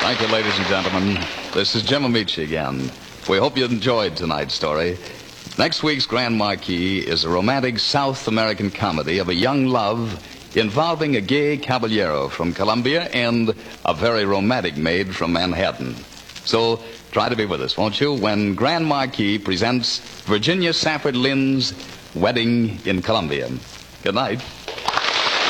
Thank you, ladies and gentlemen. This is Jim Amici again. We hope you enjoyed tonight's story. Next week's Grand Marquis is a romantic South American comedy of a young love involving a gay caballero from Colombia and a very romantic maid from Manhattan. So try to be with us, won't you, when Grand Marquis presents Virginia Safford Lynn's Wedding in Colombia. Good night.